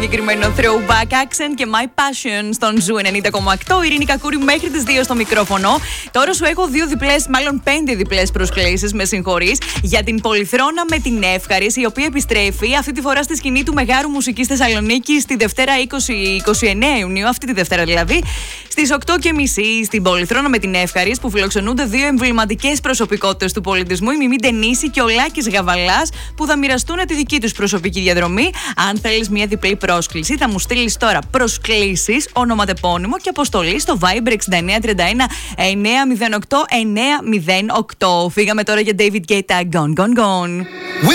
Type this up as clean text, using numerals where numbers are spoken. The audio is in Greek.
συγκεκριμένο throwback accent και My Passion στον Ζου 90,8. Ειρήνη Κακούρη μέχρι τις 2 στο μικρόφωνο. Τώρα σου έχω 2 διπλές, μάλλον 5 διπλές προσκλήσεις, με συγχωρείς, για την Πολυθρόνα με την Εύχαρης, η οποία επιστρέφει αυτή τη φορά στη σκηνή του Μεγάρου Μουσικής Θεσσαλονίκης τη Δευτέρα 29 Ιουνίου, αυτή τη Δευτέρα δηλαδή, στις 8.30 στην Πολυθρόνα με την Εύχαρης, που φιλοξενούνται 2 εμβληματικές προσωπικότητες του πολιτισμού, η Μιμή Ντενίση και ο Λάκης Γαβαλάς, που θα μοιραστούν τη δική τους προσωπική διαδρομή. Αν θέλεις μια διπλή πρόσκληση, θα μου στείλεις τώρα προσκλήσεις, ονοματεπώνυμο και αποστολή στο Viber 6931 908 908. Φύγαμε τώρα για David Guetta, Gone Gone Gone.